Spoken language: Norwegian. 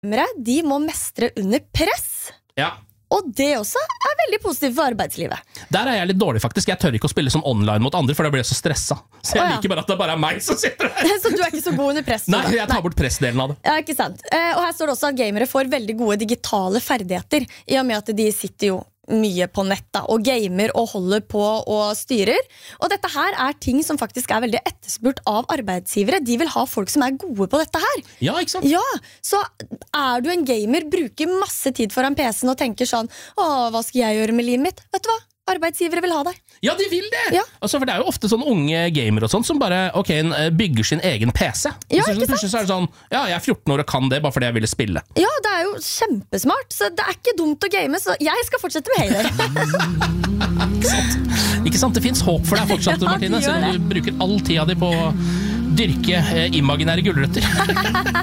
De må mestre under press. Ja. Og det også veldig positivt for arbeidslivet. Der jeg litt dårlig faktisk. Jeg tør ikke å spille som online mot andre, for da blir jeg så stresset. Så jeg liker bare at det bare meg som sitter der. Så du ikke så god under press? Nei, jeg tar bort pressdelen av det. Ja, ikke sant. Og her står det også at gamere får veldig gode digitale ferdigheter, i og med at de sitter jo mye på nett da, og gamer og holder på og styrer. Og dette her ting som faktisk veldig etterspurt av arbeidsgivere. De vil ha folk som gode på dette her. Ja, ikke sant? Ja, så du en gamer, bruker masse tid foran PC-en og tenker sånn, hva skal jeg gjøre med livet mitt? Vet du hva? Arbeidsgivere vil ha deg. Ja, de vil det! Ja. Altså, for det jo ofte sånn unge gamer og sånt som bare bygger sin egen PC. Ja, så ikke sant? Plutselig så det sånn, ja, jeg 14 år og kan det bare fordi jeg ville spille. Ja, det jo kjempesmart, så det ikke dumt å game, så jeg skal fortsette med Halo. Ikke sant? Det finnes håp for deg fortsatt, Ja, Martine, det gjør selv om du bruker all tida di på å dyrke imaginære gulrøtter.